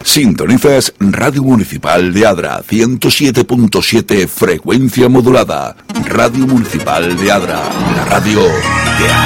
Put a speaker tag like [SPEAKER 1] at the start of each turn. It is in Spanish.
[SPEAKER 1] Sintonizas Radio Municipal de Adra, 107.7 frecuencia modulada. Radio Municipal de Adra, la radio de